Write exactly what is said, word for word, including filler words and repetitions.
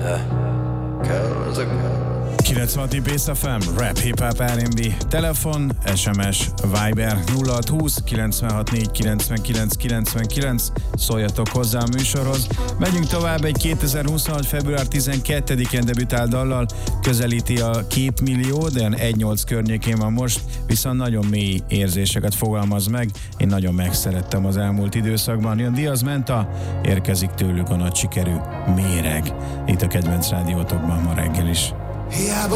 kilencvenhat Pész ef em, Rap, Hip-Hop, er end bé, telefon, es em es, Viber nulla hat húsz kilencvenhat négy kilencvenkilenc kilencvenkilenc, szóljatok hozzá a műsorhoz. Megyünk tovább, egy kétezer-huszonhat. február tizenkettedikén debütált dallal, közelíti a két millió, de egy egész nyolc környékén van most, viszont nagyon mély érzéseket fogalmaz meg, én nagyon megszerettem az elmúlt időszakban. Jön Diaz Menta, érkezik tőlük a nagy sikerű Méreg, itt a kedvenc rádiótokban ma reggel is. Hiába